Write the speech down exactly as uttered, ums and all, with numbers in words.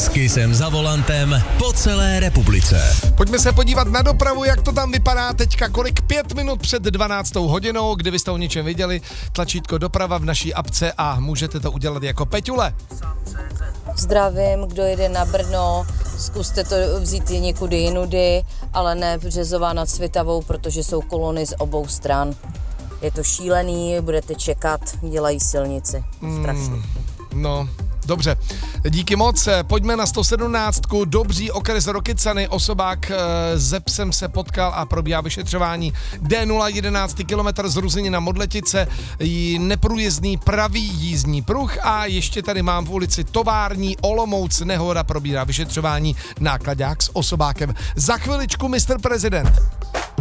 S Kissem za volantem po celé republice. Pojďme se podívat na dopravu, jak to tam vypadá teďka, kolik pět minut před dvanáctou hodinou, kdybyste o něčem viděli, tlačítko doprava v naší apce a můžete to udělat jako Peťule. Zdravím, kdo jede na Brno, zkuste to vzít někudy jinudy, ale ne Březová nad Svitavou, protože jsou kolony z obou stran. Je to šílený, budete čekat, dělají silnici. Strašně. Mm, no, dobře. Díky moc. Pojďme na sto sedmnáct. Dobří okres Rokycany. Osobák se psem se potkal a probíhá vyšetřování. D nula jedenáct kilometr z Ruzenina Modletice. Neprůjezdný pravý jízdní pruh. A ještě tady mám v ulici Tovární Olomouc. Nehoda, probíhá vyšetřování. Nákladák s osobákem. Za chviličku, mister prezident.